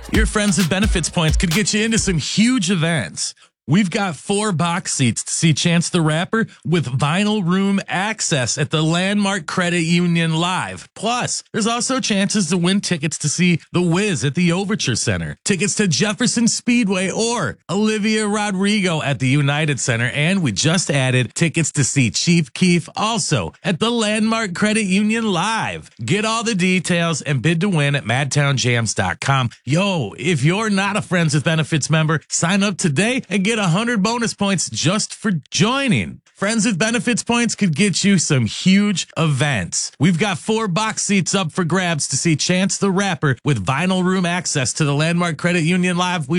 Your Friends with Benefits points could get you into some huge events. We've got 4 box seats to see Chance the Rapper with vinyl room access at the Landmark Credit Union Live. Plus, there's also chances to win tickets to see The Wiz at the Overture Center, tickets to Jefferson Speedway or Olivia Rodrigo at the United Center, and we just added tickets to see Chief Keef also at the Landmark Credit Union Live. Get all the details and bid to win at madtownjams.com. Yo, if you're not a Friends with Benefits member, sign up today and get 100 bonus points just for joining. Friends with Benefits points could get you some huge events. We've got 4 box seats up for grabs to see Chance the Rapper with vinyl room access to the Landmark Credit Union Live.